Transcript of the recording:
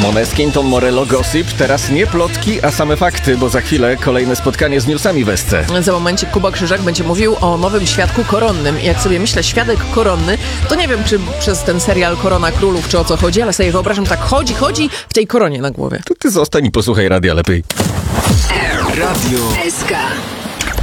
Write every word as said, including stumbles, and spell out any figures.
Måneskin, Tom Morello, Gossip. Teraz nie plotki, a same fakty, bo za chwilę kolejne spotkanie z newsami w S C. Za momencie Kuba Krzyżak będzie mówił o nowym świadku koronnym. I jak sobie myślę, świadek koronny, to nie wiem, czy przez ten serial Korona Królów, czy o co chodzi, ale sobie wyobrażam, tak chodzi, chodzi w tej koronie na głowie. To ty zostań i posłuchaj radia lepiej. Radio S K.